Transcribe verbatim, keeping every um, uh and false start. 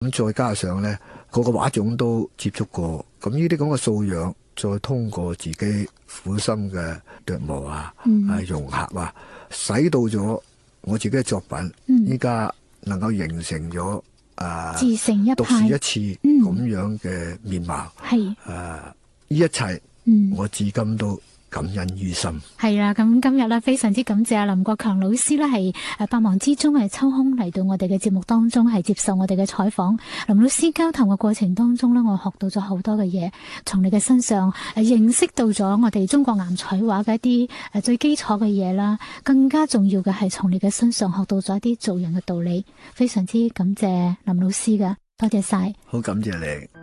咁再加上咧，個個畫種都接觸過，咁呢啲咁嘅素養，再通過自己苦心嘅琢磨啊、嗯、啊融合啊，使到咗我自己嘅作品，依家、嗯、能夠形成咗啊， 自成一派， 獨樹一幟咁樣嘅面貌。係誒、嗯，呢、啊、一切，嗯、我至今都感恩於心。 係啦，咁今日咧非常之感謝阿林國強老師咧，係誒百忙之中係抽空嚟到我哋嘅節目當中，係接受我哋嘅採訪。林老師交談嘅過程當中咧，我學到咗好多嘅嘢，從你嘅身上誒認識到咗我哋中國岩彩畫嘅一啲誒最基礎嘅嘢啦，更加重要嘅係從你嘅身上學到咗一啲做人嘅道理。非常之感謝林老師㗎，多謝晒。 好感謝你。